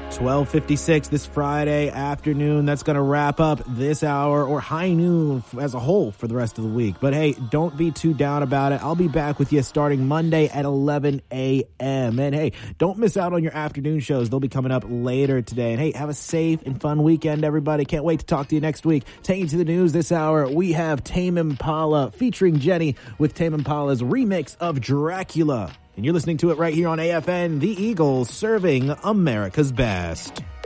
12:56 this Friday afternoon. That's going to wrap up this hour, or high noon as a whole, for the rest of the week. But hey, don't be too down about it. I'll be back with you starting Monday at 11 a.m. And hey, don't miss out on your afternoon shows. They'll be coming up later today. And hey, have a safe and fun weekend, everybody. Can't wait to talk to you next week. Taking you to the news this hour, we have Tame Impala featuring Jenny with Tame Impala's remix of Dracula. And you're listening to it right here on AFN, The Eagle, serving America's best.